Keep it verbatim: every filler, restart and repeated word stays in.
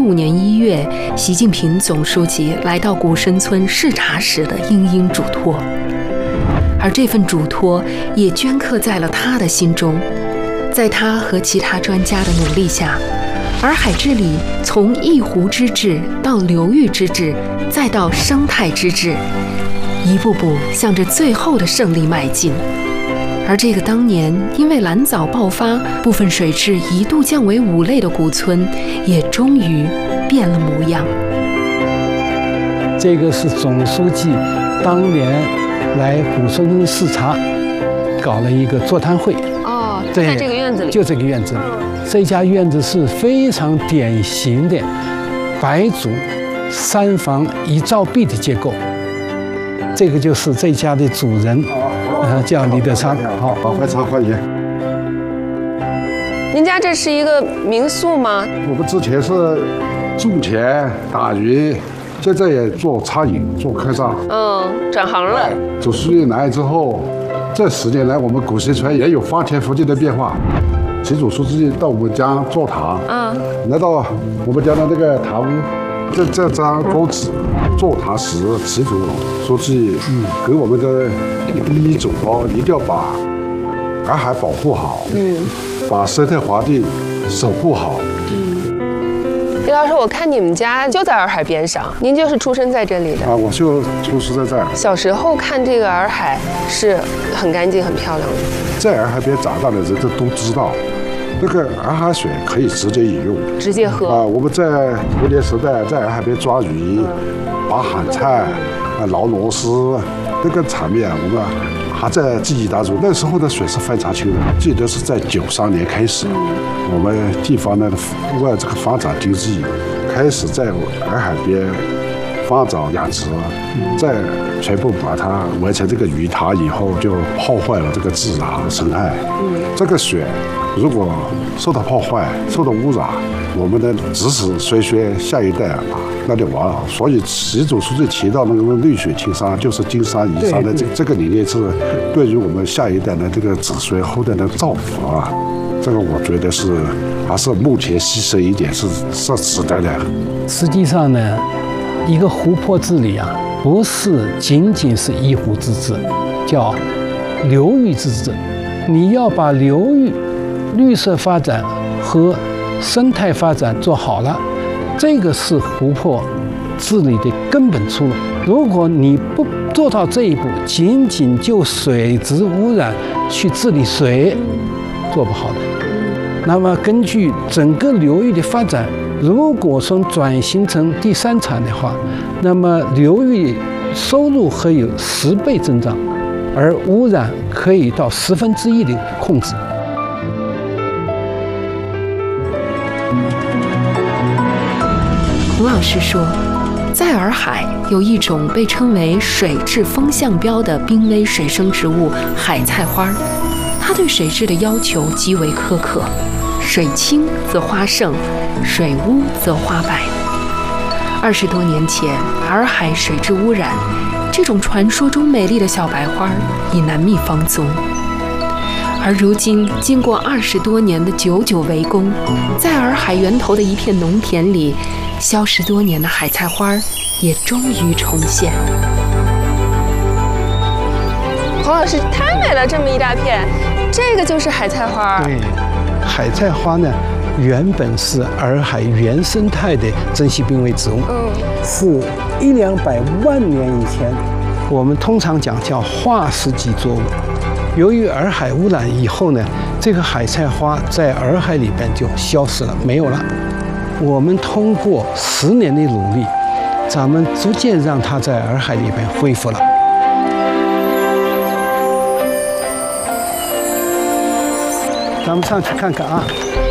五年一月，习近平总书记来到古生村视察时的殷殷嘱托，而这份嘱托也镌刻在了他的心中。在他和其他专家的努力下，洱海治理从一湖之治到流域之治，再到生态之治，一步步向着最后的胜利迈进。而这个当年因为蓝藻爆发，部分水质一度降为五类的古村，也终于变了模样。 这个是总书记当年来古生村视察，搞了一个座谈会。 哦，就在这个院子里。 就这个院子里，这家院子是非常典型的白族三房一照壁的结构。这个就是这家的主人。呃，叫李德昌， 好，好，非常欢迎。 您家这是一个民宿吗？ 我们之前是种田打鱼，现在也做餐饮、做客栈。 嗯，转行了。 总书记来之后，这十年来我们古生村也有翻天覆地的变化。习总书记到我们家座谈，嗯，来到我们家的那个堂屋，这这张桌子。座谈时，习总书记嗯给我们的第一嘱托，一定要把洱海保护好，嗯，把生态环境守护好。 嗯，李老师，我看你们家就在洱海边上，您就是出生在这里的啊？我就出生在这儿。 小时候看这个洱海是很干净、很漂亮的。 在洱海边长大的人都都知道。那个洱海水可以直接饮用， 直接喝啊！我们在童年时代在洱海边抓鱼、拔旱菜、啊捞螺丝，那个场面我们还在记忆当中。那时候的水是非常清的，记得是在九三年开始，我们地方呢为这个发展经济，开始在洱海边发展养殖，在全部把它完成这个鱼塘以后，就破坏了这个自然生态。这个水如果受到破坏、受到污染，我们的子子孙孙下一代啊，那就完了。所以习总书记提到那个绿水青山，就是金山银山的这这个理念，是对于我们下一代的这个子孙后代的造福啊。这个我觉得是还是目前牺牲一点是是值得的。 实际上呢，一个湖泊治理啊，不是仅仅是一湖之治，叫流域之治。你要把流域绿色发展和生态发展做好了，这个是湖泊治理的根本出路。如果你不做到这一步，仅仅就水质污染去治理水，做不好的。那么根据整个流域的发展，如果说转型成第三产的话，那么流域收入会有十倍增长，而污染可以到十分之一的控制。 孔老师说，在洱海有一种被称为水质风向标的濒危水生植物海菜花，它对水质的要求极为苛刻，水清则花盛，水污则花败。二十多年前，洱海水质污染，这种传说中美丽的小白花已难觅芳踪。而如今，经过二十多年的久久围攻，在洱海源头的一片农田里，消失多年的海菜花也终于重现。 洪老师太美了，这么一大片，这个就是海菜花。 对，海菜花呢，原本是洱海原生态的珍稀濒危植物，嗯，是一两百万年以前，我们通常讲叫化石级作物。由于洱海污染以后呢，这个海菜花在洱海里边就消失了，没有了。我们通过十年的努力，咱们逐渐让它在洱海里边恢复了。咱们上去看看啊。